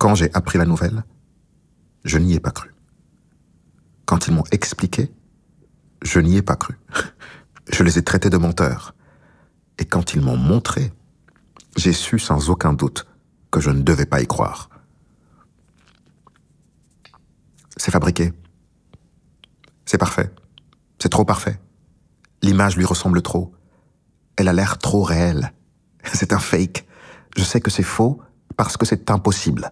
Quand j'ai appris la nouvelle, je n'y ai pas cru. Quand ils m'ont expliqué, je n'y ai pas cru. Je les ai traités de menteurs. Et quand ils m'ont montré, j'ai su sans aucun doute que je ne devais pas y croire. C'est fabriqué. C'est parfait. C'est trop parfait. L'image lui ressemble trop. Elle a l'air trop réelle. C'est un fake. Je sais que c'est faux parce que c'est impossible.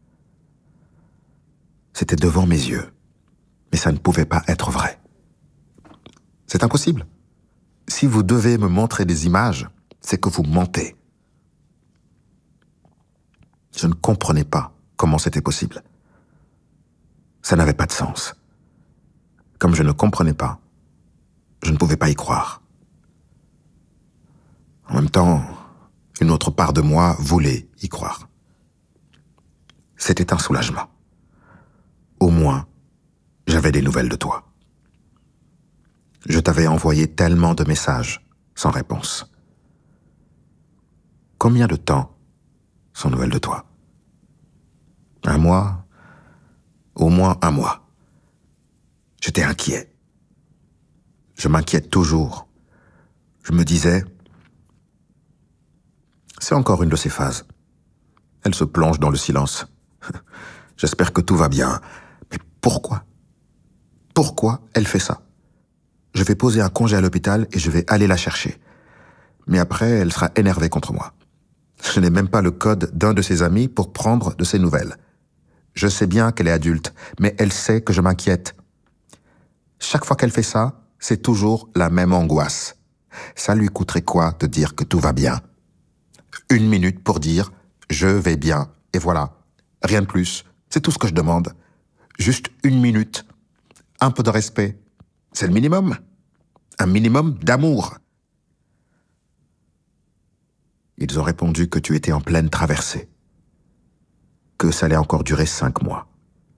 C'était devant mes yeux, mais ça ne pouvait pas être vrai. C'est impossible. Si vous devez me montrer des images, c'est que vous mentez. Je ne comprenais pas comment c'était possible. Ça n'avait pas de sens. Comme je ne comprenais pas, je ne pouvais pas y croire. En même temps, une autre part de moi voulait y croire. C'était un soulagement. Au moins, j'avais des nouvelles de toi. Je t'avais envoyé tellement de messages sans réponse. Combien de temps sans nouvelles de toi? 1 mois? Au moins 1 mois. J'étais inquiet. Je m'inquiète toujours. Je me disais, c'est encore une de ces phases. Elle se plonge dans le silence. J'espère que tout va bien. Mais pourquoi? Pourquoi elle fait ça? Je vais poser un congé à l'hôpital et je vais aller la chercher. Mais après, elle sera énervée contre moi. Je n'ai même pas le code d'un de ses amis pour prendre de ses nouvelles. Je sais bien qu'elle est adulte, mais elle sait que je m'inquiète. Chaque fois qu'elle fait ça, c'est toujours la même angoisse. Ça lui coûterait quoi de dire que tout va bien? 1 minute pour dire « je vais bien » et voilà. Rien de plus. C'est tout ce que je demande. Juste 1 minute. Un peu de respect. C'est le minimum. Un minimum d'amour. Ils ont répondu que tu étais en pleine traversée. Que ça allait encore durer 5 mois.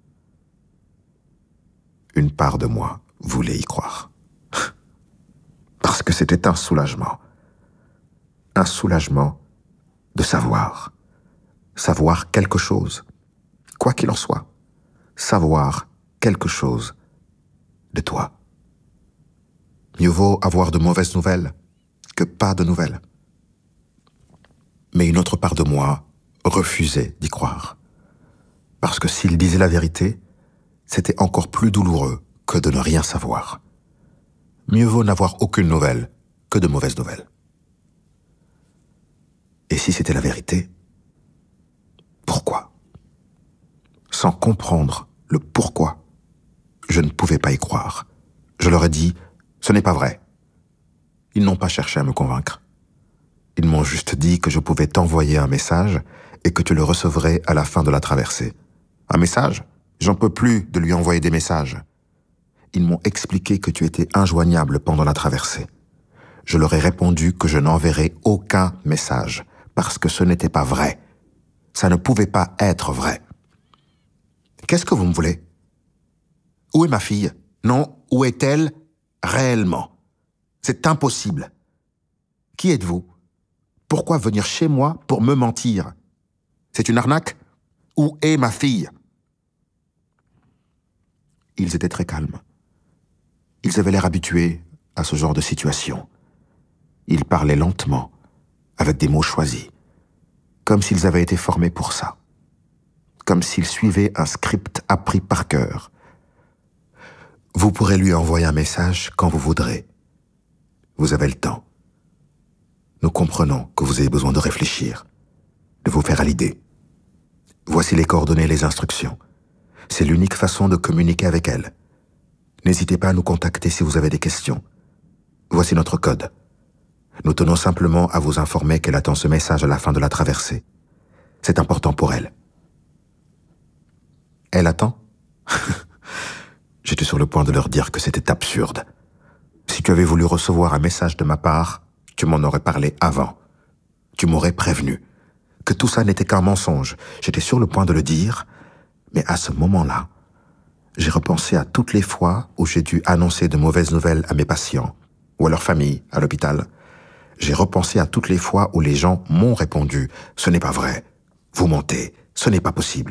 Une part de moi voulait y croire. Parce que c'était un soulagement. Un soulagement de savoir. Savoir quelque chose. Quoi qu'il en soit. Savoir quelque chose de toi. Mieux vaut avoir de mauvaises nouvelles que pas de nouvelles. Mais une autre part de moi refusait d'y croire. Parce que s'il disait la vérité, c'était encore plus douloureux que de ne rien savoir. Mieux vaut n'avoir aucune nouvelle que de mauvaises nouvelles. Et si c'était la vérité, pourquoi? Sans comprendre le pourquoi, je ne pouvais pas y croire. Je leur ai dit, ce n'est pas vrai. Ils n'ont pas cherché à me convaincre. Ils m'ont juste dit que je pouvais t'envoyer un message et que tu le recevrais à la fin de la traversée. Un message? J'en peux plus de lui envoyer des messages. Ils m'ont expliqué que tu étais injoignable pendant la traversée. Je leur ai répondu que je n'enverrais aucun message, parce que ce n'était pas vrai. Ça ne pouvait pas être vrai. Qu'est-ce que vous me voulez? Où est ma fille? Non, où est-elle réellement? C'est impossible. Qui êtes-vous? Pourquoi venir chez moi pour me mentir? C'est une arnaque? Où est ma fille? Ils étaient très calmes. Ils avaient l'air habitués à ce genre de situation. Ils parlaient lentement, avec des mots choisis, comme s'ils avaient été formés pour ça, comme s'ils suivaient un script appris par cœur. Vous pourrez lui envoyer un message quand vous voudrez. Vous avez le temps. Nous comprenons que vous avez besoin de réfléchir, de vous faire à l'idée. Voici les coordonnées et les instructions. C'est l'unique façon de communiquer avec elle. N'hésitez pas à nous contacter si vous avez des questions. Voici notre code. Nous tenons simplement à vous informer qu'elle attend ce message à la fin de la traversée. C'est important pour elle. Elle attend? J'étais sur le point de leur dire que c'était absurde. Si tu avais voulu recevoir un message de ma part, tu m'en aurais parlé avant. Tu m'aurais prévenu. Que tout ça n'était qu'un mensonge. J'étais sur le point de le dire, mais à ce moment-là, j'ai repensé à toutes les fois où j'ai dû annoncer de mauvaises nouvelles à mes patients, ou à leur famille, à l'hôpital. J'ai repensé à toutes les fois où les gens m'ont répondu « Ce n'est pas vrai, vous mentez, ce n'est pas possible ».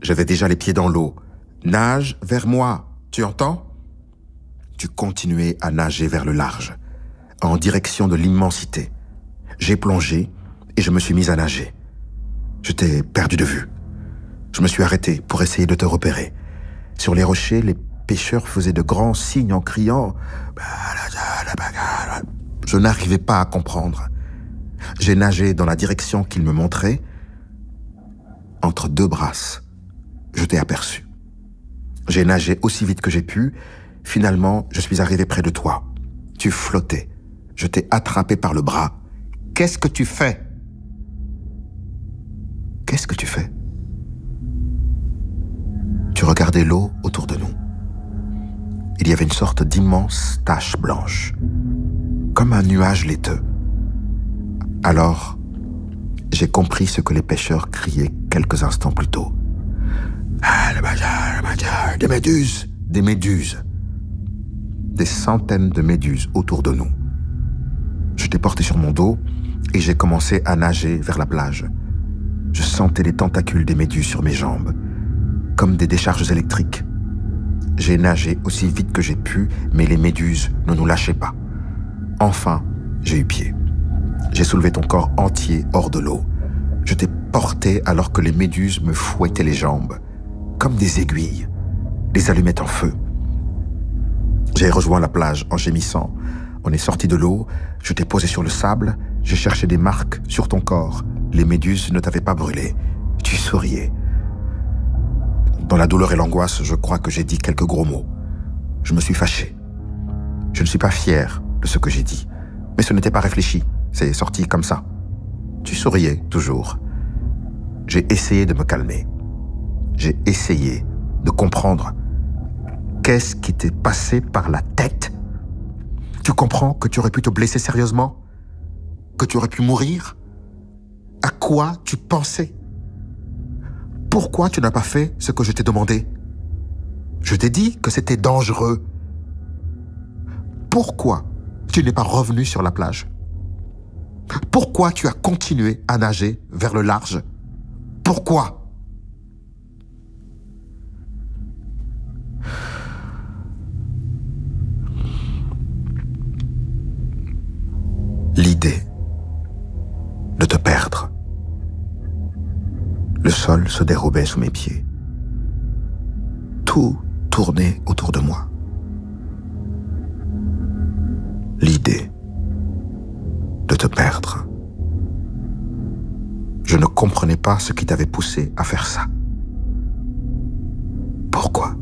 J'avais déjà les pieds dans l'eau. Nage vers moi, tu entends? Tu continuais à nager vers le large, en direction de l'immensité. J'ai plongé et je me suis mis à nager. Je t'ai perdu de vue. Je me suis arrêté pour essayer de te repérer. Sur les rochers, les pêcheurs faisaient de grands signes en criant. Je n'arrivais pas à comprendre. J'ai nagé dans la direction qu'ils me montraient. Entre deux brasses, je t'ai aperçu. J'ai nagé aussi vite que j'ai pu. Finalement, je suis arrivé près de toi. Tu flottais. Je t'ai attrapé par le bras. Qu'est-ce que tu fais? Qu'est-ce que tu fais? Tu regardais l'eau autour de nous. Il y avait une sorte d'immense tache blanche, comme un nuage laiteux. Alors, j'ai compris ce que les pêcheurs criaient quelques instants plus tôt. Ah, le bazar, des méduses, des méduses. Des centaines de méduses autour de nous. Je t'ai porté sur mon dos et j'ai commencé à nager vers la plage. Je sentais les tentacules des méduses sur mes jambes, comme des décharges électriques. J'ai nagé aussi vite que j'ai pu, mais les méduses ne nous lâchaient pas. Enfin, j'ai eu pied. J'ai soulevé ton corps entier hors de l'eau. Je t'ai porté alors que les méduses me fouettaient les jambes, comme des aiguilles, des allumettes en feu. J'ai rejoint la plage en gémissant. On est sorti de l'eau, je t'ai posé sur le sable, j'ai cherché des marques sur ton corps. Les méduses ne t'avaient pas brûlé. Tu souriais. Dans la douleur et l'angoisse, je crois que j'ai dit quelques gros mots. Je me suis fâché. Je ne suis pas fier de ce que j'ai dit. Mais ce n'était pas réfléchi. C'est sorti comme ça. Tu souriais, toujours. J'ai essayé de me calmer. J'ai essayé de comprendre. Qu'est-ce qui t'est passé par la tête? Tu comprends que tu aurais pu te blesser sérieusement? Que tu aurais pu mourir? À quoi tu pensais? Pourquoi tu n'as pas fait ce que je t'ai demandé? Je t'ai dit que c'était dangereux. Pourquoi tu n'es pas revenu sur la plage? Pourquoi tu as continué à nager vers le large? Pourquoi? L'idée de te perdre. Le sol se dérobait sous mes pieds. Tout tournait autour de moi. L'idée de te perdre. Je ne comprenais pas ce qui t'avait poussé à faire ça. Pourquoi?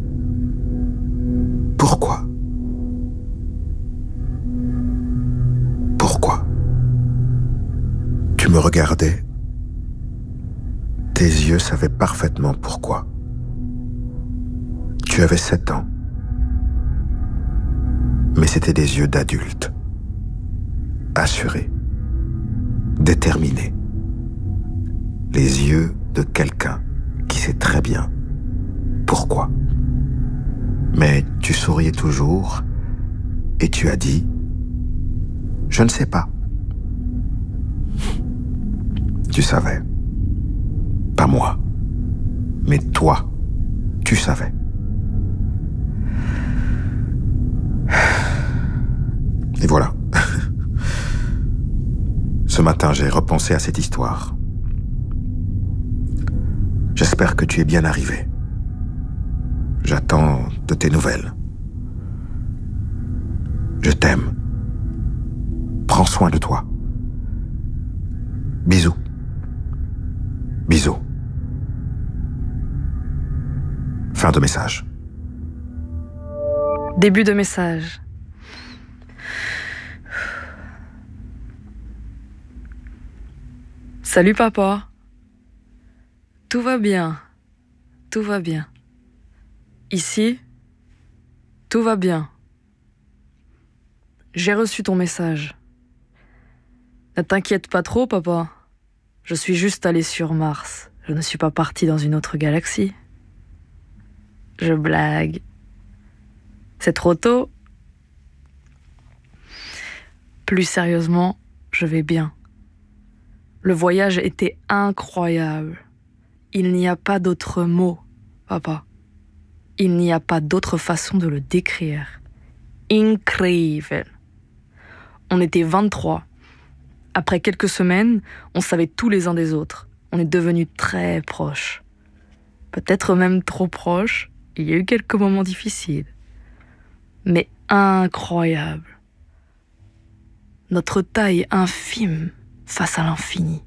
Pourquoi? Pourquoi? Tu me regardais. Tes yeux savaient parfaitement pourquoi. Tu avais 7 ans. Mais c'était des yeux d'adulte. Assurés. Déterminés. Les yeux de quelqu'un qui sait très bien pourquoi. Mais tu souriais toujours et tu as dit « Je ne sais pas ». Tu savais. Pas moi. Mais toi, tu savais. Et voilà. Ce matin, j'ai repensé à cette histoire. J'espère que tu es bien arrivé. J'attends de tes nouvelles. Je t'aime. Prends soin de toi. Bisous. Bisous. Fin de message. Début de message. Salut papa. Tout va bien. Tout va bien. Ici, tout va bien. J'ai reçu ton message. Ne t'inquiète pas trop, papa. Je suis juste allé sur Mars. Je ne suis pas parti dans une autre galaxie. Je blague. C'est trop tôt. Plus sérieusement, je vais bien. Le voyage était incroyable. Il n'y a pas d'autre mot, papa. Il n'y a pas d'autre façon de le décrire. Incroyable. On était 23. Après quelques semaines, on savait tous les uns des autres. On est devenus très proches. Peut-être même trop proches. Il y a eu quelques moments difficiles. Mais incroyable. Notre taille infime face à l'infini.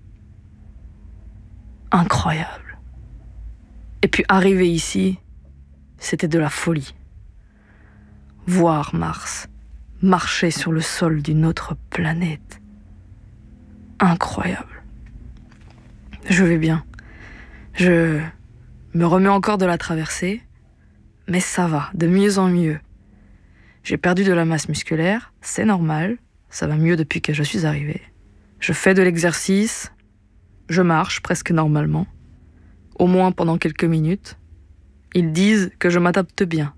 Incroyable. Et puis arriver ici, c'était de la folie. Voir Mars, marcher sur le sol d'une autre planète. Incroyable. Je vais bien. Je me remets encore de la traversée, mais ça va, de mieux en mieux. J'ai perdu de la masse musculaire, c'est normal, ça va mieux depuis que je suis arrivée. Je fais de l'exercice, je marche presque normalement, au moins pendant quelques minutes. Ils disent que je m'adapte bien.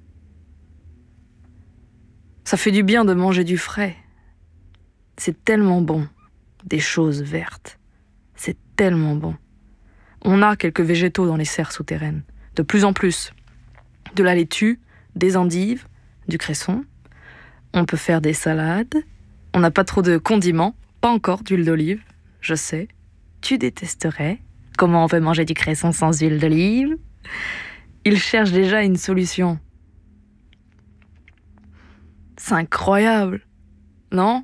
Ça fait du bien de manger du frais. C'est tellement bon, des choses vertes. C'est tellement bon. On a quelques végétaux dans les serres souterraines, de plus en plus. De la laitue, des endives, du cresson. On peut faire des salades. On n'a pas trop de condiments, pas encore d'huile d'olive, je sais. Tu détesterais. Comment on peut manger du cresson sans huile d'olive ? Ils cherchent déjà une solution. C'est incroyable, non ?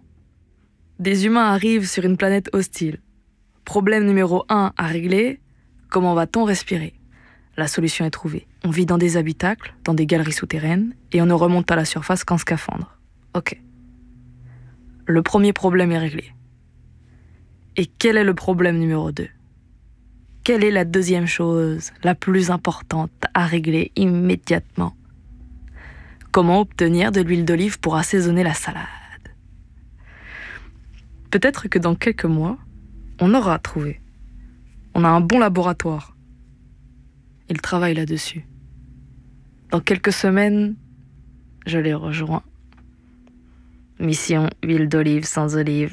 Des humains arrivent sur une planète hostile. Problème numéro 1 à régler, comment va-t-on respirer ? La solution est trouvée. On vit dans des habitacles, dans des galeries souterraines, et on ne remonte à la surface qu'en scaphandre. Ok. Le premier problème est réglé. Et quel est le problème numéro 2 ? Quelle est la deuxième chose, la plus importante à régler immédiatement ? Comment obtenir de l'huile d'olive pour assaisonner la salade ? Peut-être que dans quelques mois, on aura trouvé. On a un bon laboratoire. Ils travaillent là-dessus. Dans quelques semaines, je les rejoins. Mission huile d'olive sans olive.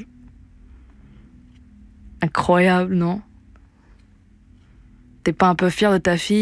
Incroyable, non ? T'es pas un peu fier de ta fille ?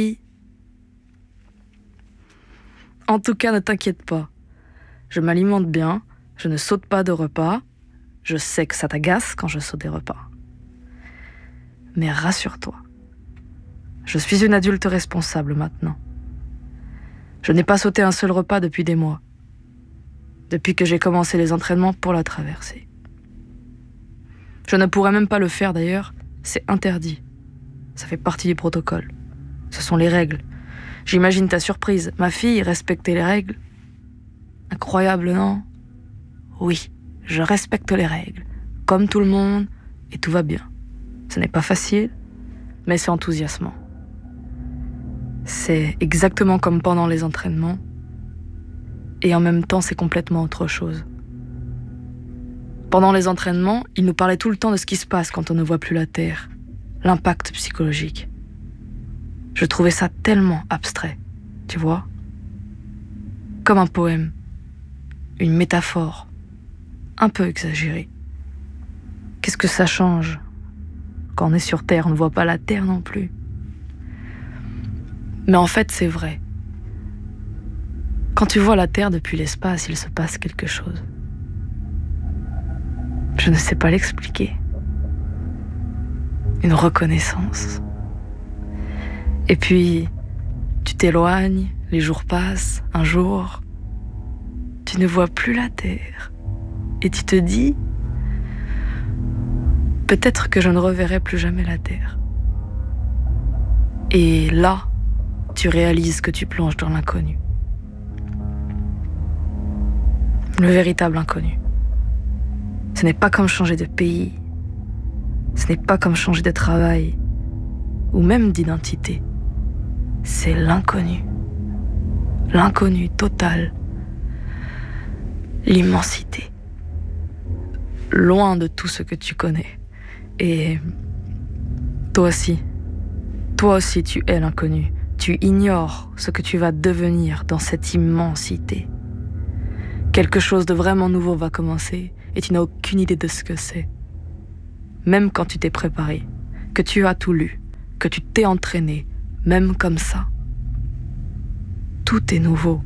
En tout cas, ne t'inquiète pas. Je m'alimente bien, je ne saute pas de repas. Je sais que ça t'agace quand je saute des repas. Mais rassure-toi, je suis une adulte responsable maintenant. Je n'ai pas sauté un seul repas depuis des mois. Depuis que j'ai commencé les entraînements pour la traversée. Je ne pourrais même pas le faire d'ailleurs, c'est interdit. Ça fait partie du protocole. Ce sont les règles. J'imagine ta surprise. Ma fille respectait les règles. Incroyable, non ? Oui, je respecte les règles. Comme tout le monde, et tout va bien. Ce n'est pas facile, mais c'est enthousiasmant. C'est exactement comme pendant les entraînements. Et en même temps, c'est complètement autre chose. Pendant les entraînements, il nous parlait tout le temps de ce qui se passe quand on ne voit plus la Terre. L'impact psychologique. Je trouvais ça tellement abstrait, tu vois ? Comme un poème, une métaphore, un peu exagérée. Qu'est-ce que ça change ? Quand on est sur Terre, on ne voit pas la Terre non plus. Mais en fait, c'est vrai. Quand tu vois la Terre depuis l'espace, il se passe quelque chose. Je ne sais pas l'expliquer. Une reconnaissance. Et puis, tu t'éloignes, les jours passent, un jour, tu ne vois plus la Terre. Et tu te dis, peut-être que je ne reverrai plus jamais la Terre. Et là, tu réalises que tu plonges dans l'inconnu. Le véritable inconnu. Ce n'est pas comme changer de pays. Ce n'est pas comme changer de travail. Ou même d'identité. C'est l'inconnu. L'inconnu total. L'immensité. Loin de tout ce que tu connais. Et toi aussi tu es l'inconnu. Tu ignores ce que tu vas devenir dans cette immensité. Quelque chose de vraiment nouveau va commencer et tu n'as aucune idée de ce que c'est. Même quand tu t'es préparé, que tu as tout lu, que tu t'es entraîné, même comme ça. Tout est nouveau.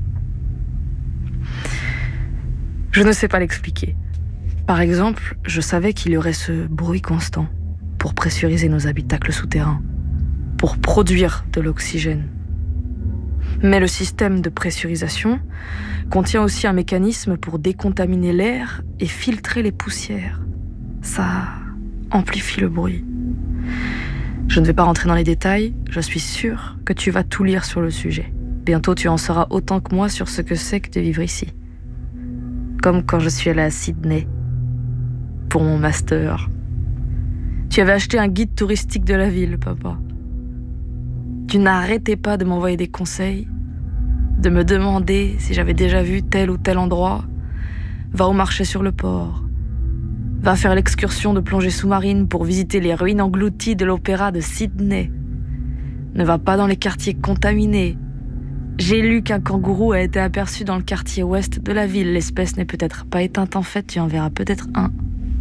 Je ne sais pas l'expliquer. Par exemple, je savais qu'il y aurait ce bruit constant pour pressuriser nos habitacles souterrains, pour produire de l'oxygène. Mais le système de pressurisation contient aussi un mécanisme pour décontaminer l'air et filtrer les poussières. Ça amplifie le bruit. Je ne vais pas rentrer dans les détails, je suis sûre que tu vas tout lire sur le sujet. Bientôt tu en sauras autant que moi sur ce que c'est que de vivre ici. Comme quand je suis allée à Sydney pour mon master. Tu avais acheté un guide touristique de la ville, papa. Tu n'arrêtais pas de m'envoyer des conseils, de me demander si j'avais déjà vu tel ou tel endroit. Va au marché sur le port. Va faire l'excursion de plongée sous-marine pour visiter les ruines englouties de l'opéra de Sydney. Ne va pas dans les quartiers contaminés. J'ai lu qu'un kangourou a été aperçu dans le quartier ouest de la ville. L'espèce n'est peut-être pas éteinte en fait, tu en verras peut-être un.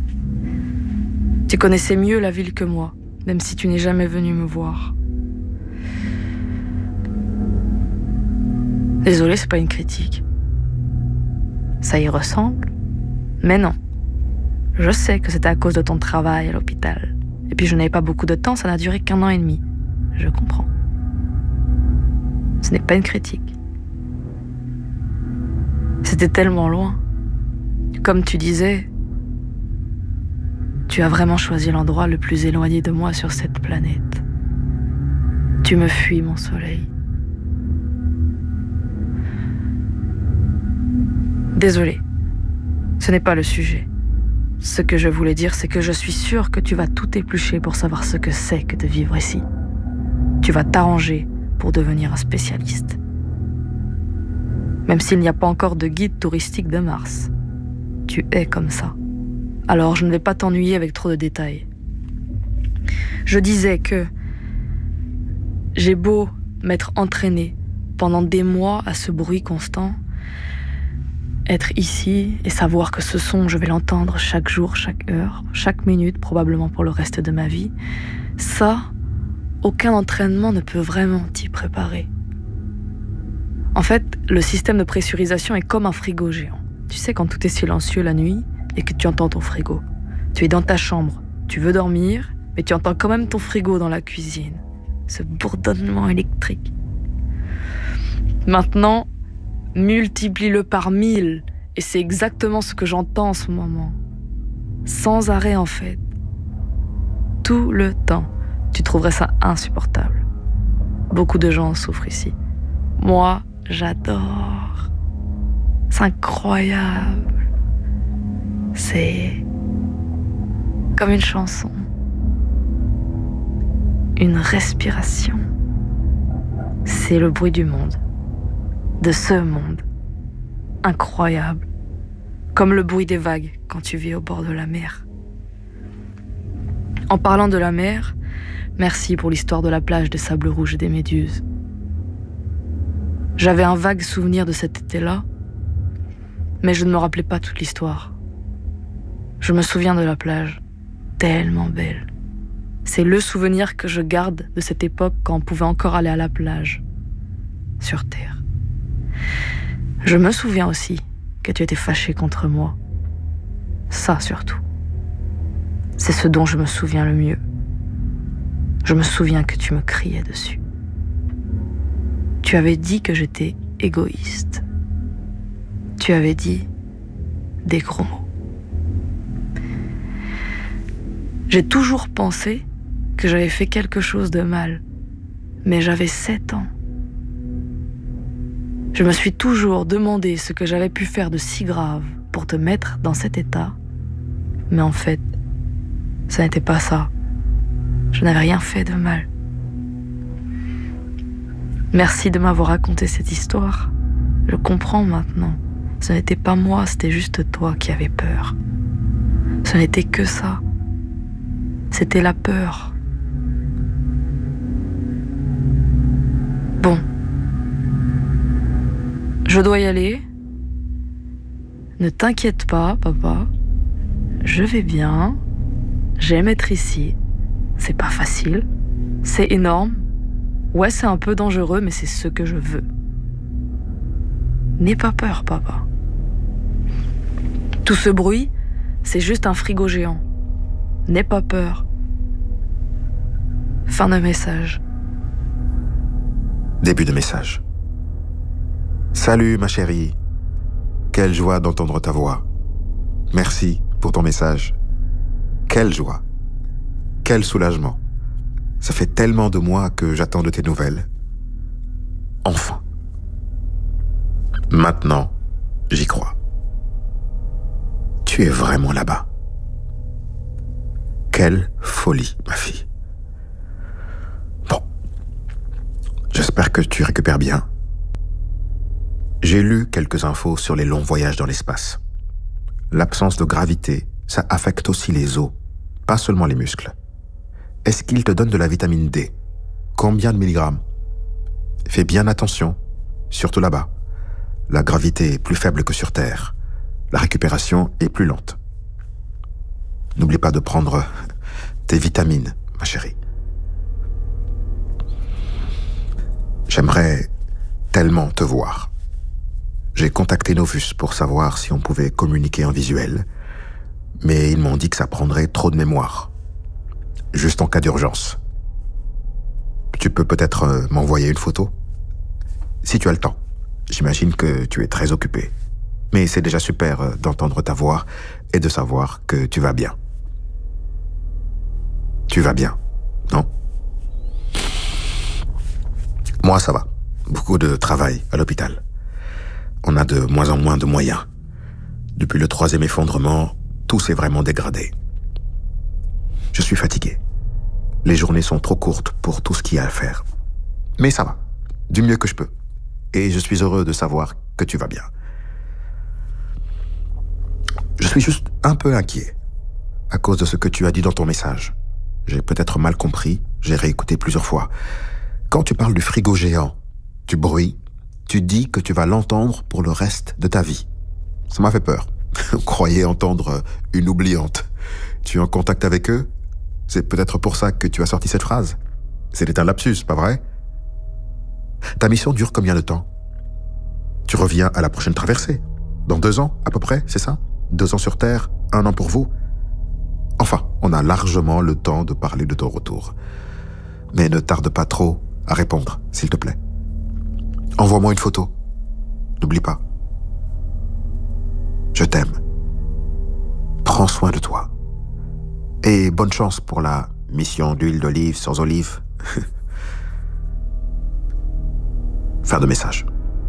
Tu connaissais mieux la ville que moi, même si tu n'es jamais venu me voir. Désolé, c'est pas une critique. Ça y ressemble, mais non. Je sais que c'était à cause de ton travail à l'hôpital. Et puis je n'avais pas beaucoup de temps, ça n'a duré qu'1 an et demi. Je comprends. Ce n'est pas une critique. C'était tellement loin. Comme tu disais, tu as vraiment choisi l'endroit le plus éloigné de moi sur cette planète. Tu me fuis, mon soleil. Désolé, ce n'est pas le sujet. Ce que je voulais dire, c'est que je suis sûre que tu vas tout éplucher pour savoir ce que c'est que de vivre ici. Tu vas t'arranger pour devenir un spécialiste. Même s'il n'y a pas encore de guide touristique de Mars. Tu es comme ça. Alors je ne vais pas t'ennuyer avec trop de détails. Je disais que j'ai beau m'être entraînée pendant des mois à ce bruit constant, être ici et savoir que ce son, je vais l'entendre chaque jour, chaque heure, chaque minute, probablement pour le reste de ma vie, ça, aucun entraînement ne peut vraiment t'y préparer. En fait, le système de pressurisation est comme un frigo géant. Tu sais, quand tout est silencieux la nuit et que tu entends ton frigo. Tu es dans ta chambre, tu veux dormir, mais tu entends quand même ton frigo dans la cuisine. Ce bourdonnement électrique. Maintenant, multiplie-le par 1000, et c'est exactement ce que j'entends en ce moment. Sans arrêt en fait. Tout le temps. Tu trouverais ça insupportable. Beaucoup de gens en souffrent ici. Moi, j'adore. C'est incroyable. C'est comme une chanson. Une respiration. C'est le bruit du monde. De ce monde. Incroyable. Comme le bruit des vagues quand tu vis au bord de la mer. En parlant de la mer, merci pour l'histoire de la plage des sables rouges et des méduses. J'avais un vague souvenir de cet été-là, mais je ne me rappelais pas toute l'histoire. Je me souviens de la plage, tellement belle. C'est le souvenir que je garde de cette époque quand on pouvait encore aller à la plage, sur Terre. Je me souviens aussi que tu étais fâché contre moi. Ça surtout. C'est ce dont je me souviens le mieux. Je me souviens que tu me criais dessus. Tu avais dit que j'étais égoïste. Tu avais dit des gros mots. J'ai toujours pensé que j'avais fait quelque chose de mal, mais j'avais 7 ans. Je me suis toujours demandé ce que j'avais pu faire de si grave pour te mettre dans cet état, mais en fait, ça n'était pas ça. Je n'avais rien fait de mal. Merci de m'avoir raconté cette histoire. Je comprends maintenant. Ce n'était pas moi, c'était juste toi qui avais peur. Ce n'était que ça. C'était la peur. Bon. Je dois y aller. Ne t'inquiète pas, papa. Je vais bien. J'aime être ici. C'est pas facile. C'est énorme. Ouais, c'est un peu dangereux, mais c'est ce que je veux. N'aie pas peur, papa. Tout ce bruit, c'est juste un frigo géant. N'aie pas peur. Fin de message. Début de message. Salut ma chérie. Quelle joie d'entendre ta voix. Merci pour ton message. Quelle joie. Quel soulagement. Ça fait tellement de mois que j'attends de tes nouvelles. Enfin. Maintenant, j'y crois. Tu es vraiment là-bas. Quelle folie, ma fille. Bon. J'espère que tu récupères bien. J'ai lu quelques infos sur les longs voyages dans l'espace. L'absence de gravité, ça affecte aussi les os, pas seulement les muscles. Est-ce qu'il te donne de la vitamine D? Combien de milligrammes? Fais bien attention, surtout là-bas. La gravité est plus faible que sur Terre. La récupération est plus lente. N'oublie pas de prendre tes vitamines, ma chérie. J'aimerais tellement te voir. J'ai contacté Novus pour savoir si on pouvait communiquer en visuel, mais ils m'ont dit que ça prendrait trop de mémoire. Juste en cas d'urgence. Tu peux peut-être m'envoyer une photo? Si tu as le temps. J'imagine que tu es très occupé. Mais c'est déjà super d'entendre ta voix et de savoir que tu vas bien. Tu vas bien, non? Moi, ça va. Beaucoup de travail à l'hôpital. On a de moins en moins de moyens. Depuis le 3e effondrement, tout s'est vraiment dégradé. Je suis fatigué. Les journées sont trop courtes pour tout ce qu'il y a à faire. Mais ça va, du mieux que je peux. Et je suis heureux de savoir que tu vas bien. Je suis juste un peu inquiet à cause de ce que tu as dit dans ton message. J'ai peut-être mal compris, j'ai réécouté plusieurs fois. Quand tu parles du frigo géant, du bruit, tu dis que tu vas l'entendre pour le reste de ta vie. Ça m'a fait peur. Croyez entendre une oubliante. Tu es en contact avec eux? C'est peut-être pour ça que tu as sorti cette phrase. C'était un lapsus, pas vrai? Ta mission dure combien de temps? Tu reviens à la prochaine traversée. Dans 2 ans, à peu près, c'est ça? 2 ans sur Terre, 1 an pour vous? Enfin, on a largement le temps de parler de ton retour. Mais ne tarde pas trop à répondre, s'il te plaît. Envoie-moi une photo. N'oublie pas. Je t'aime. Prends soin de toi. Et bonne chance pour la mission d'huile d'olive sans olive. Fin de message.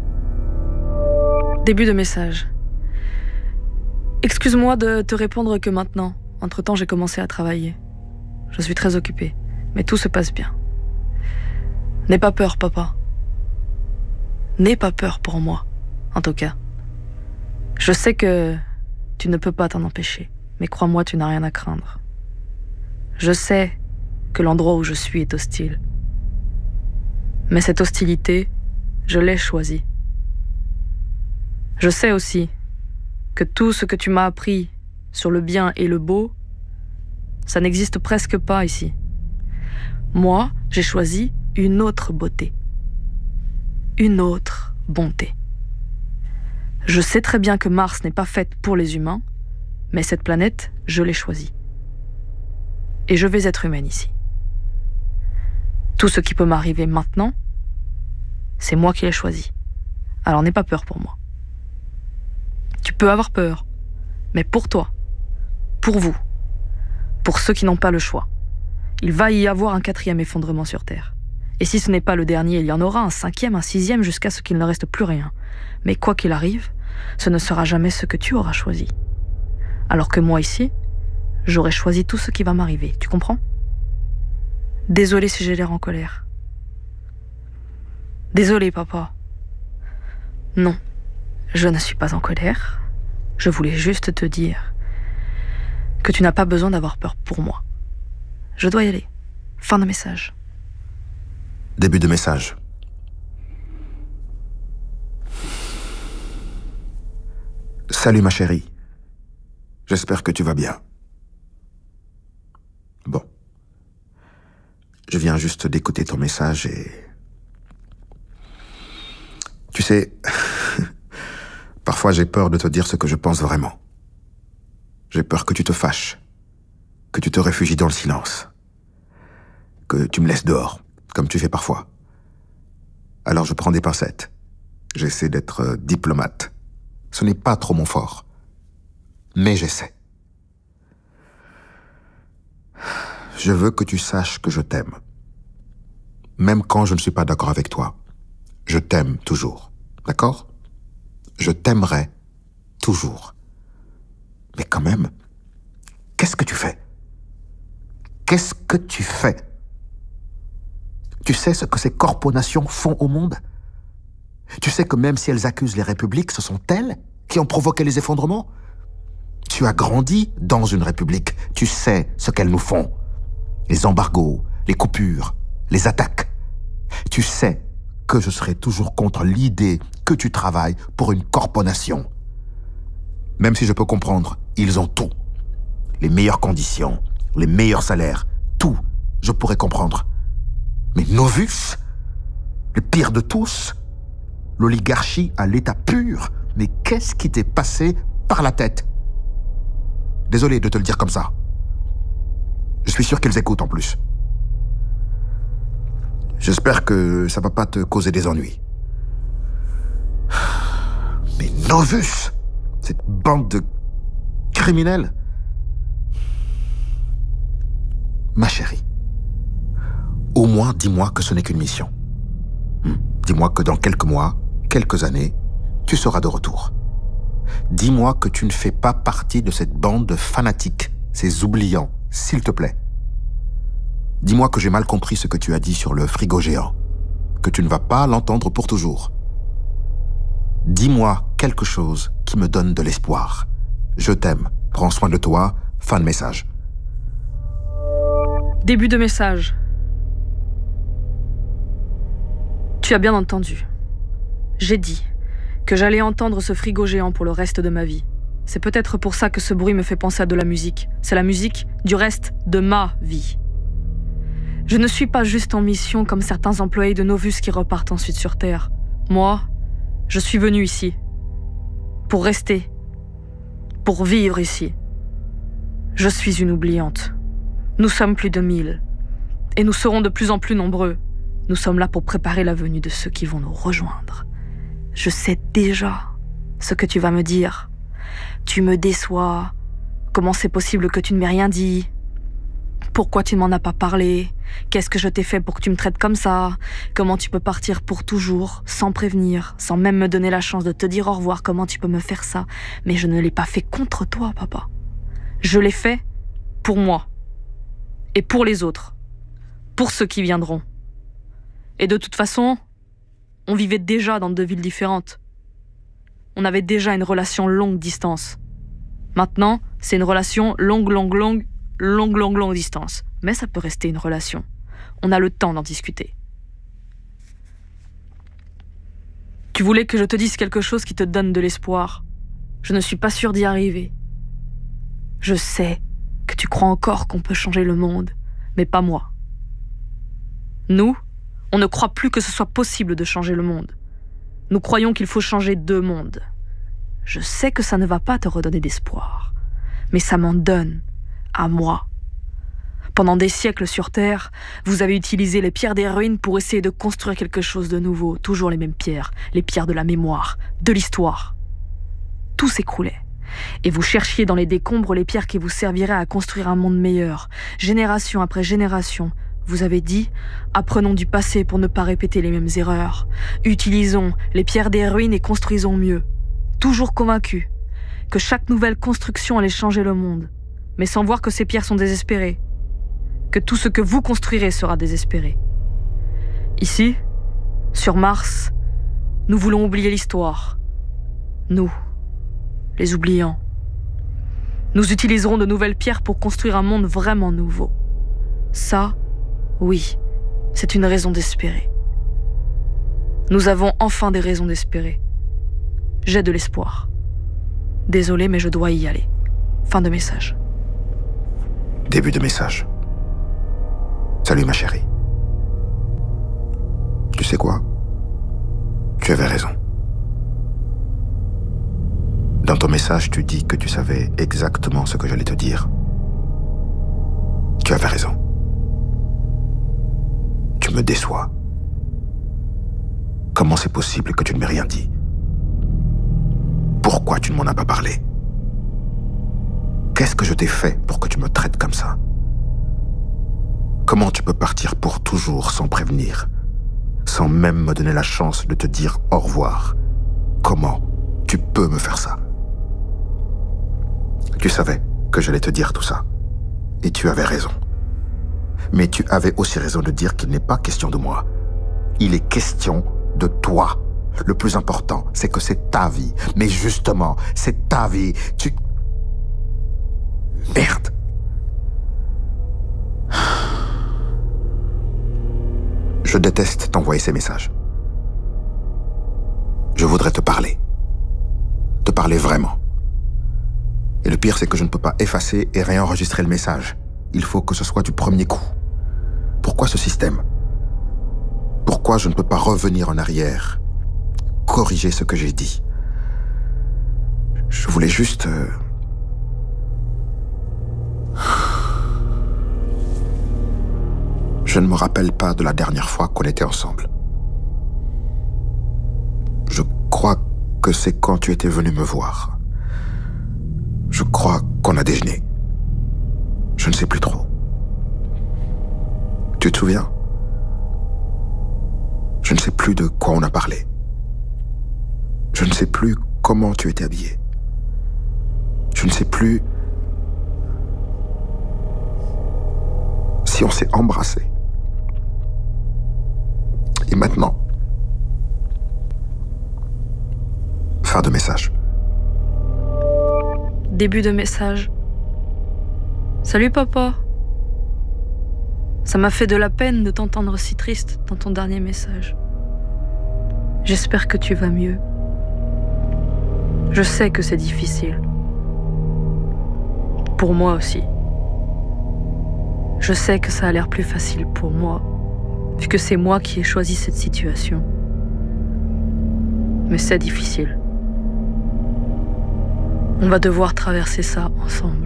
Début de message. Excuse-moi de te répondre que maintenant. Entre-temps, j'ai commencé à travailler. Je suis très occupée, mais tout se passe bien. N'aie pas peur, papa. N'aie pas peur pour moi, en tout cas. Je sais que tu ne peux pas t'en empêcher, mais crois-moi, tu n'as rien à craindre. Je sais que l'endroit où je suis est hostile. Mais cette hostilité, je l'ai choisie. Je sais aussi que tout ce que tu m'as appris sur le bien et le beau, ça n'existe presque pas ici. Moi, j'ai choisi une autre beauté. Une autre bonté. Je sais très bien que Mars n'est pas faite pour les humains, mais cette planète, je l'ai choisie. Et je vais être humaine ici. Tout ce qui peut m'arriver maintenant, c'est moi qui l'ai choisi. Alors n'aie pas peur pour moi. Tu peux avoir peur, mais pour toi, pour vous, pour ceux qui n'ont pas le choix, il va y avoir un 4e effondrement sur Terre. Et si ce n'est pas le dernier, il y en aura un 5e, un 6e, jusqu'à ce qu'il ne reste plus rien. Mais quoi qu'il arrive, ce ne sera jamais ce que tu auras choisi. Alors que moi ici, j'aurais choisi tout ce qui va m'arriver, tu comprends? Désolé si j'ai l'air en colère. Désolé, papa. Non, je ne suis pas en colère. Je voulais juste te dire que tu n'as pas besoin d'avoir peur pour moi. Je dois y aller. Fin de message. Début de message. Salut ma chérie. J'espère que tu vas bien. Bon. Je viens juste d'écouter ton message et Tu sais, parfois j'ai peur de te dire ce que je pense vraiment. J'ai peur que tu te fâches, que tu te réfugies dans le silence, que tu me laisses dehors, comme tu fais parfois. Alors je prends des pincettes. J'essaie d'être diplomate. Ce n'est pas trop mon fort. Mais j'essaie. Je veux que tu saches que je t'aime. Même quand je ne suis pas d'accord avec toi. Je t'aime toujours. D'accord ? Je t'aimerai toujours. Mais quand même, qu'est-ce que tu fais ? Qu'est-ce que tu fais ? Tu sais ce que ces corporations font au monde ? Tu sais que même si elles accusent les républiques, ce sont elles qui ont provoqué les effondrements ? Tu as grandi dans une république. Tu sais ce qu'elles nous font. Les embargos, les coupures, les attaques. Tu sais que je serai toujours contre l'idée que tu travailles pour une corporation. Même si je peux comprendre, ils ont tout. Les meilleures conditions, les meilleurs salaires, tout, je pourrais comprendre. Mais Novus, le pire de tous, l'oligarchie à l'état pur, mais qu'est-ce qui t'est passé par la tête ? Désolé de te le dire comme ça. Je suis sûr qu'ils écoutent en plus. J'espère que ça va pas te causer des ennuis. Mais Novus, cette bande de criminels. Ma chérie, au moins dis-moi que ce n'est qu'une mission. Dis-moi que dans quelques mois, quelques années, tu seras de retour. Dis-moi que tu ne fais pas partie de cette bande de fanatiques, ces oubliants, s'il te plaît. Dis-moi que j'ai mal compris ce que tu as dit sur le frigo géant, que tu ne vas pas l'entendre pour toujours. Dis-moi quelque chose qui me donne de l'espoir. Je t'aime, prends soin de toi, fin de message. Début de message. Tu as bien entendu. J'ai dit que j'allais entendre ce frigo géant pour le reste de ma vie. C'est peut-être pour ça que ce bruit me fait penser à de la musique. C'est la musique du reste de ma vie. Je ne suis pas juste en mission comme certains employés de Novus qui repartent ensuite sur Terre. Moi, je suis venu ici. Pour rester. Pour vivre ici. Je suis une oubliante. Nous sommes plus de 1000. Et nous serons de plus en plus nombreux. Nous sommes là pour préparer la venue de ceux qui vont nous rejoindre. Je sais déjà ce que tu vas me dire. Tu me déçois. Comment c'est possible que tu ne m'aies rien dit ? Pourquoi tu ne m'en as pas parlé ? Qu'est-ce que je t'ai fait pour que tu me traites comme ça ? Comment tu peux partir pour toujours, sans prévenir, sans même me donner la chance de te dire au revoir ? Comment tu peux me faire ça ? Mais je ne l'ai pas fait contre toi, papa. Je l'ai fait pour moi. Et pour les autres. Pour ceux qui viendront. Et de toute façon, on vivait déjà dans 2 villes différentes. On avait déjà une relation longue distance. Maintenant, c'est une relation longue distance. Mais ça peut rester une relation. On a le temps d'en discuter. Tu voulais que je te dise quelque chose qui te donne de l'espoir. Je ne suis pas sûre d'y arriver. Je sais que tu crois encore qu'on peut changer le monde, mais pas moi. Nous, on ne croit plus que ce soit possible de changer le monde. Nous croyons qu'il faut changer 2 mondes. Je sais que ça ne va pas te redonner d'espoir, mais ça m'en donne, à moi. Pendant des siècles sur Terre, vous avez utilisé les pierres des ruines pour essayer de construire quelque chose de nouveau. Toujours les mêmes pierres, les pierres de la mémoire, de l'histoire. Tout s'écroulait. Et vous cherchiez dans les décombres les pierres qui vous serviraient à construire un monde meilleur. Génération après génération, vous avez dit « Apprenons du passé pour ne pas répéter les mêmes erreurs. Utilisons les pierres des ruines et construisons mieux. » Toujours convaincus que chaque nouvelle construction allait changer le monde, mais sans voir que ces pierres sont désespérées. Que tout ce que vous construirez sera désespéré. Ici, sur Mars, nous voulons oublier l'histoire. Nous, les oubliants. Nous utiliserons de nouvelles pierres pour construire un monde vraiment nouveau. Ça, oui, c'est une raison d'espérer. Nous avons enfin des raisons d'espérer. J'ai de l'espoir. Désolé, mais je dois y aller. Fin de message. Début de message. Salut ma chérie. Tu sais quoi ? Tu avais raison. ton message, tu dis que tu savais exactement ce que j'allais te dire. Tu avais raison. Tu me déçois. Comment c'est possible que tu ne m'aies rien dit? Pourquoi tu ne m'en as pas parlé? Qu'est-ce que je t'ai fait pour que tu me traites comme ça? Comment tu peux partir pour toujours sans prévenir, sans même me donner la chance de te dire au revoir? Comment tu peux me faire ça? Tu savais que j'allais te dire tout ça. Et tu avais raison. Mais tu avais aussi raison de dire qu'il n'est pas question de moi. Il est question de toi. Le plus important, c'est que c'est ta vie. Mais justement, c'est ta vie. Merde. Je déteste t'envoyer ces messages. Je voudrais te parler. Te parler vraiment. Et le pire, c'est que je ne peux pas effacer et réenregistrer le message. Il faut que ce soit du premier coup. Pourquoi ce système? Pourquoi je ne peux pas revenir en arrière, corriger ce que j'ai dit? Je voulais juste... Je ne me rappelle pas de la dernière fois qu'on était ensemble. Je crois que c'est quand tu étais venu me voir. Je crois qu'on a déjeuné. Je ne sais plus trop. Tu te souviens? Je ne sais plus de quoi on a parlé. Je ne sais plus comment tu étais habillé. Je ne sais plus si on s'est embrassé. Et maintenant, fin de message. Début de message. Salut papa. Ça m'a fait de la peine de t'entendre si triste dans ton dernier message. J'espère que tu vas mieux. Je sais que c'est difficile. Pour moi aussi. Je sais que ça a l'air plus facile pour moi, vu que c'est moi qui ai choisi cette situation. Mais c'est difficile. On va devoir traverser ça ensemble.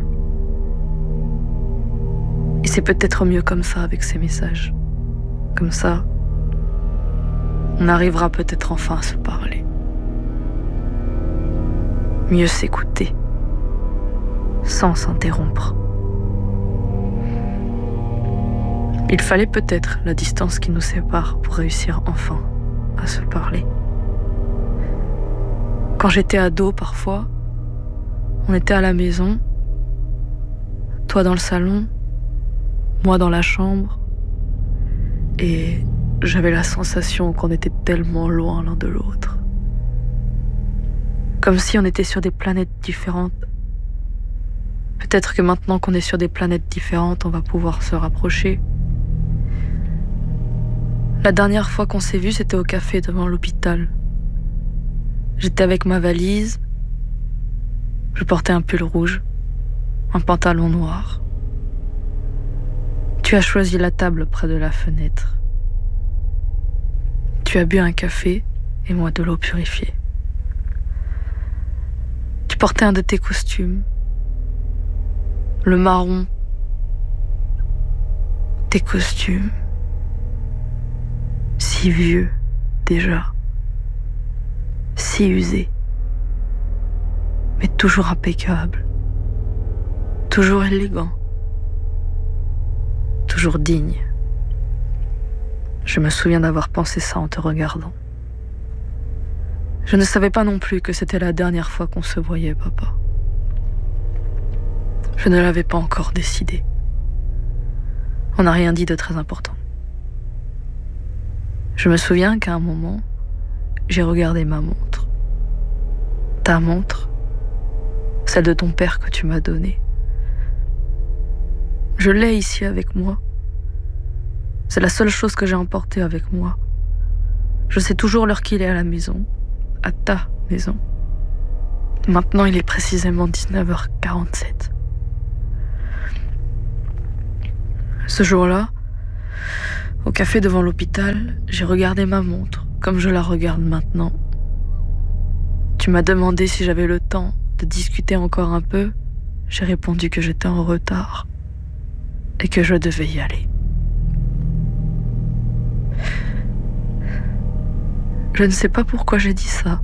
Et c'est peut-être mieux comme ça avec ces messages. Comme ça, on arrivera peut-être enfin à se parler. Mieux s'écouter, sans s'interrompre. Il fallait peut-être la distance qui nous sépare pour réussir enfin à se parler. Quand j'étais ado, parfois, on était à la maison, toi dans le salon, moi dans la chambre, et j'avais la sensation qu'on était tellement loin l'un de l'autre. Comme si on était sur des planètes différentes. Peut-être que maintenant qu'on est sur des planètes différentes, on va pouvoir se rapprocher. La dernière fois qu'on s'est vu, c'était au café devant l'hôpital. J'étais avec ma valise, je portais un pull rouge, un pantalon noir. Tu as choisi la table près de la fenêtre. Tu as bu un café et moi de l'eau purifiée. Tu portais un de tes costumes, le marron. Tes costumes, si vieux déjà, si usés, mais toujours impeccables, toujours élégants. Toujours digne. Je me souviens d'avoir pensé ça en te regardant. Je ne savais pas non plus que c'était la dernière fois qu'on se voyait, papa. Je ne l'avais pas encore décidé. On n'a rien dit de très important. Je me souviens qu'à un moment, j'ai regardé ma montre. Ta montre, celle de ton père que tu m'as donnée. Je l'ai ici avec moi. C'est la seule chose que j'ai emportée avec moi. Je sais toujours l'heure qu'il est à la maison, à ta maison. Maintenant, il est précisément 19h47. Ce jour-là, au café devant l'hôpital, j'ai regardé ma montre, comme je la regarde maintenant. Tu m'as demandé si j'avais le temps de de discuter encore un peu, j'ai répondu que j'étais en retard et que je devais y aller. Je ne sais pas pourquoi j'ai dit ça.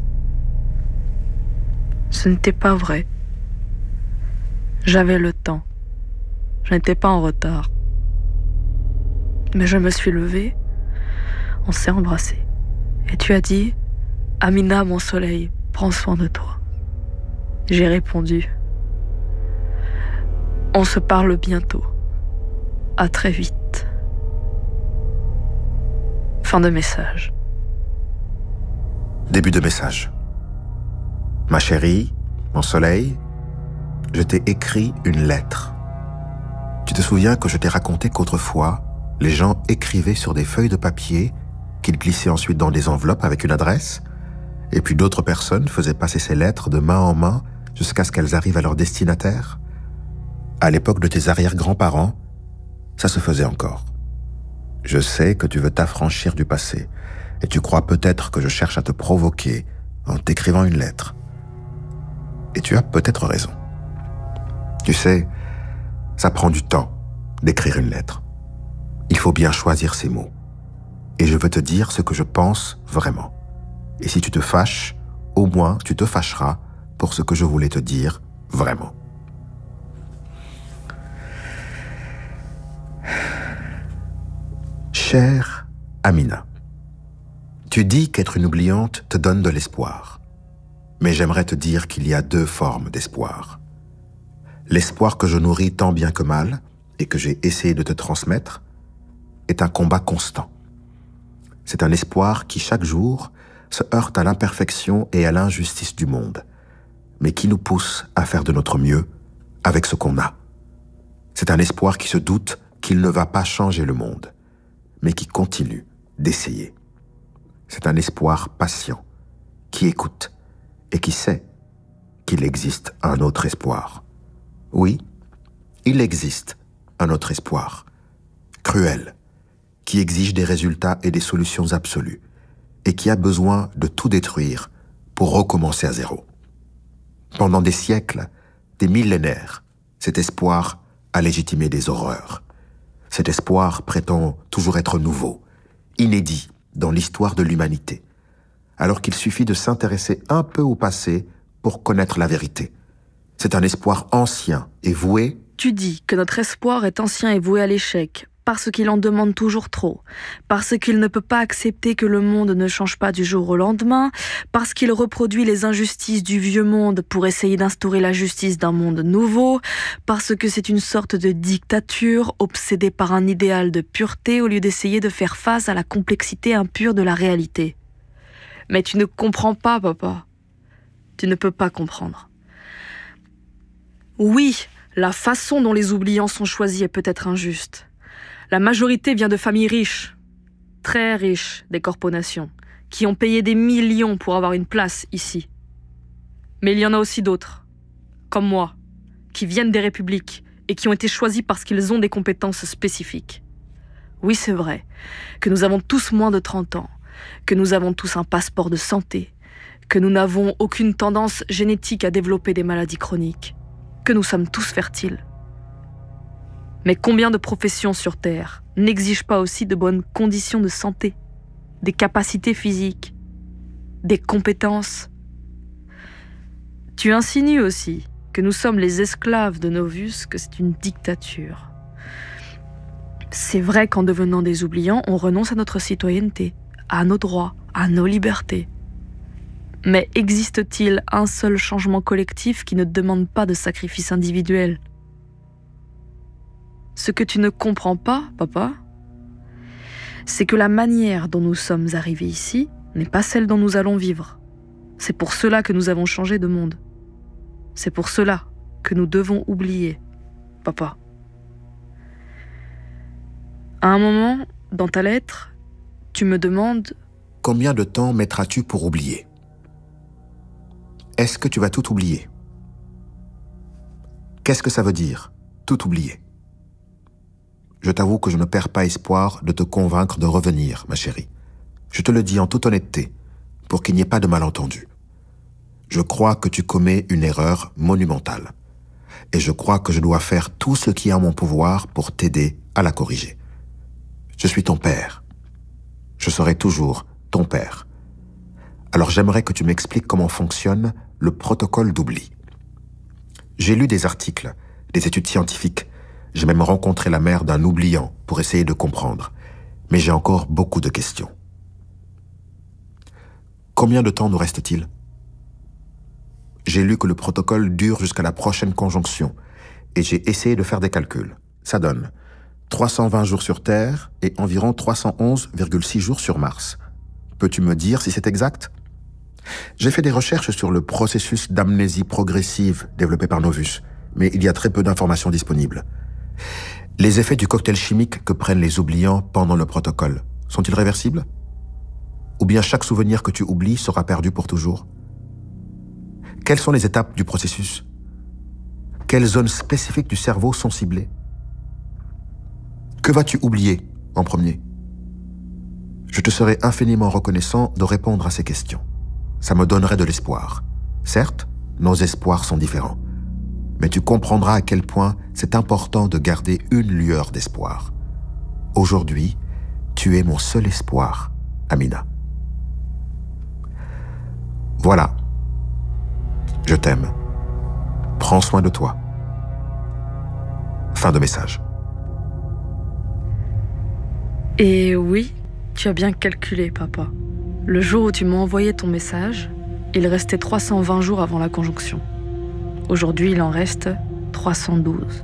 Ce n'était pas vrai. J'avais le temps. Je n'étais pas en retard. Mais je me suis levée, on s'est embrassés. Et tu as dit, Amina, mon soleil, prends soin de toi. J'ai répondu, on se parle bientôt. À très vite. Fin de message. Début de message. Ma chérie, mon soleil, je t'ai écrit une lettre. Tu te souviens que je t'ai raconté qu'autrefois, les gens écrivaient sur des feuilles de papier qu'ils glissaient ensuite dans des enveloppes avec une adresse, et puis d'autres personnes faisaient passer ces lettres de main en main jusqu'à ce qu'elles arrivent à leur destinataire? À l'époque de tes arrière-grands-parents, ça se faisait encore. Je sais que tu veux t'affranchir du passé, et tu crois peut-être que je cherche à te provoquer en t'écrivant une lettre. Et tu as peut-être raison. Tu sais, ça prend du temps d'écrire une lettre. Il faut bien choisir ses mots. Et je veux te dire ce que je pense vraiment. Et si tu te fâches, au moins tu te fâcheras pour ce que je voulais te dire vraiment. Chère Amina, tu dis qu'être une oubliante te donne de l'espoir. Mais j'aimerais te dire qu'il y a deux formes d'espoir. L'espoir que je nourris tant bien que mal, et que j'ai essayé de te transmettre, est un combat constant. C'est un espoir qui, chaque jour, se heurte à l'imperfection et à l'injustice du monde, mais qui nous pousse à faire de notre mieux avec ce qu'on a. C'est un espoir qui se doute qu'il ne va pas changer le monde, mais qui continue d'essayer. C'est un espoir patient, qui écoute et qui sait qu'il existe un autre espoir. Oui, il existe un autre espoir, cruel, qui exige des résultats et des solutions absolues, et qui a besoin de tout détruire pour recommencer à zéro. Pendant des siècles, des millénaires, cet espoir a légitimé des horreurs. Cet espoir prétend toujours être nouveau, inédit dans l'histoire de l'humanité, alors qu'il suffit de s'intéresser un peu au passé pour connaître la vérité. C'est un espoir ancien et voué. Tu dis que notre espoir est ancien et voué à l'échec, parce qu'il en demande toujours trop, parce qu'il ne peut pas accepter que le monde ne change pas du jour au lendemain, parce qu'il reproduit les injustices du vieux monde pour essayer d'instaurer la justice d'un monde nouveau, parce que c'est une sorte de dictature obsédée par un idéal de pureté au lieu d'essayer de faire face à la complexité impure de la réalité. Mais tu ne comprends pas, papa. Tu ne peux pas comprendre. Oui, la façon dont les oubliants sont choisis est peut-être injuste. La majorité vient de familles riches, très riches, des corporations, qui ont payé des millions pour avoir une place ici. Mais il y en a aussi d'autres, comme moi, qui viennent des républiques et qui ont été choisis parce qu'ils ont des compétences spécifiques. Oui, c'est vrai que nous avons tous moins de 30 ans, que nous avons tous un passeport de santé, que nous n'avons aucune tendance génétique à développer des maladies chroniques, que nous sommes tous fertiles. Mais combien de professions sur Terre n'exigent pas aussi de bonnes conditions de santé, des capacités physiques, des compétences? Tu insinues aussi que nous sommes les esclaves de nos vues, que c'est une dictature. C'est vrai qu'en devenant des oubliants, on renonce à notre citoyenneté, à nos droits, à nos libertés. Mais existe-t-il un seul changement collectif qui ne demande pas de sacrifice individuel? Ce que tu ne comprends pas, papa, c'est que la manière dont nous sommes arrivés ici n'est pas celle dont nous allons vivre. C'est pour cela que nous avons changé de monde. C'est pour cela que nous devons oublier, papa. À un moment, dans ta lettre, tu me demandes... Combien de temps mettras-tu pour oublier? Est-ce que tu vas tout oublier? Qu'est-ce que ça veut dire, tout oublier? Je t'avoue que je ne perds pas espoir de te convaincre de revenir, ma chérie. Je te le dis en toute honnêteté, pour qu'il n'y ait pas de malentendu. Je crois que tu commets une erreur monumentale. Et je crois que je dois faire tout ce qui est en mon pouvoir pour t'aider à la corriger. Je suis ton père. Je serai toujours ton père. Alors j'aimerais que tu m'expliques comment fonctionne le protocole d'oubli. J'ai lu des articles, des études scientifiques. J'ai même rencontré la mère d'un oubliant pour essayer de comprendre. Mais j'ai encore beaucoup de questions. Combien de temps nous reste-t-il ? J'ai lu que le protocole dure jusqu'à la prochaine conjonction et j'ai essayé de faire des calculs. Ça donne 320 jours sur Terre et environ 311,6 jours sur Mars. Peux-tu me dire si c'est exact ? J'ai fait des recherches sur le processus d'amnésie progressive développé par Novus, mais il y a très peu d'informations disponibles. Les effets du cocktail chimique que prennent les oubliants pendant le protocole sont-ils réversibles ? Ou bien chaque souvenir que tu oublies sera perdu pour toujours ? Quelles sont les étapes du processus ? Quelles zones spécifiques du cerveau sont ciblées ? Que vas-tu oublier en premier ? Je te serais infiniment reconnaissant de répondre à ces questions. Ça me donnerait de l'espoir. Certes, nos espoirs sont différents. Mais tu comprendras à quel point c'est important de garder une lueur d'espoir. Aujourd'hui, tu es mon seul espoir, Amina. Voilà. Je t'aime. Prends soin de toi. Fin de message. Et oui, tu as bien calculé, papa. Le jour où tu m'as envoyé ton message, il restait 320 jours avant la conjonction. Aujourd'hui, il en reste 312.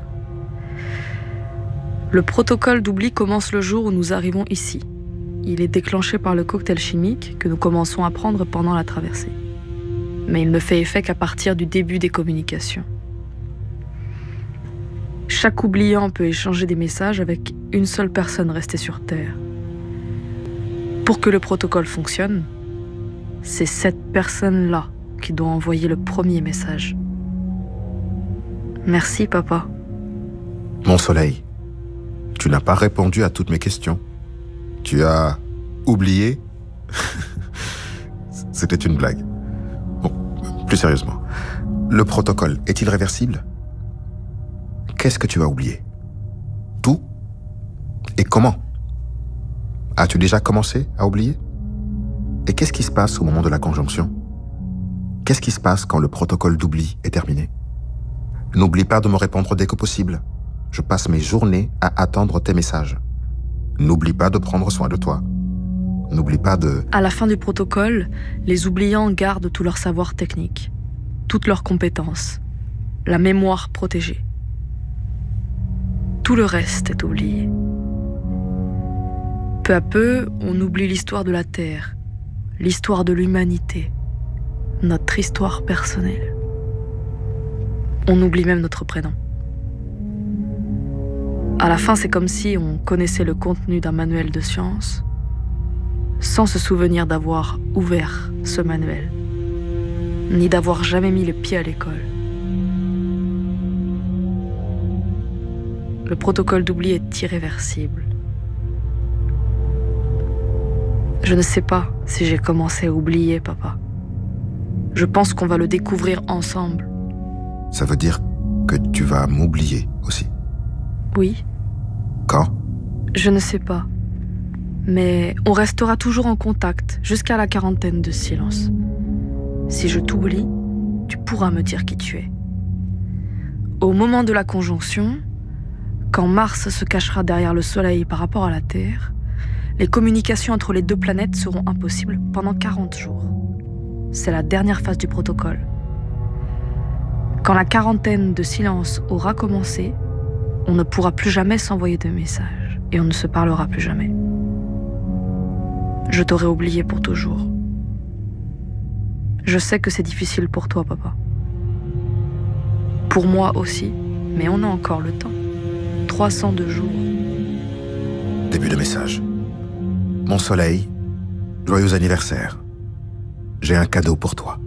Le protocole d'oubli commence le jour où nous arrivons ici. Il est déclenché par le cocktail chimique que nous commençons à prendre pendant la traversée. Mais il ne fait effet qu'à partir du début des communications. Chaque oubliant peut échanger des messages avec une seule personne restée sur Terre. Pour que le protocole fonctionne, c'est cette personne-là qui doit envoyer le premier message. Merci, papa. Mon soleil, tu n'as pas répondu à toutes mes questions. Tu as oublié ? C'était une blague. Bon, plus sérieusement, le protocole est-il réversible ? Qu'est-ce que tu as oublié ? Tout ? Et comment ? As-tu déjà commencé à oublier ? Et qu'est-ce qui se passe au moment de la conjonction ? Qu'est-ce qui se passe quand le protocole d'oubli est terminé ? N'oublie pas de me répondre dès que possible. Je passe mes journées à attendre tes messages. N'oublie pas de prendre soin de toi. N'oublie pas de... À la fin du protocole, les oubliants gardent tout leur savoir technique, toutes leurs compétences, la mémoire protégée. Tout le reste est oublié. Peu à peu, on oublie l'histoire de la Terre, l'histoire de l'humanité, notre histoire personnelle. On oublie même notre prénom. À la fin, c'est comme si on connaissait le contenu d'un manuel de science, sans se souvenir d'avoir ouvert ce manuel, ni d'avoir jamais mis le pied à l'école. Le protocole d'oubli est irréversible. Je ne sais pas si j'ai commencé à oublier, papa. Je pense qu'on va le découvrir ensemble. Ça veut dire que tu vas m'oublier aussi. Oui. Quand ? Je ne sais pas. Mais on restera toujours en contact jusqu'à la quarantaine de silence. Si je t'oublie, tu pourras me dire qui tu es. Au moment de la conjonction, quand Mars se cachera derrière le Soleil par rapport à la Terre, les communications entre les deux planètes seront impossibles pendant 40 jours. C'est la dernière phase du protocole. Quand la quarantaine de silence aura commencé, on ne pourra plus jamais s'envoyer de messages et on ne se parlera plus jamais. Je t'aurai oublié pour toujours. Je sais que c'est difficile pour toi, papa. Pour moi aussi, mais on a encore le temps. 302 jours. Début de message. Mon soleil, joyeux anniversaire. J'ai un cadeau pour toi.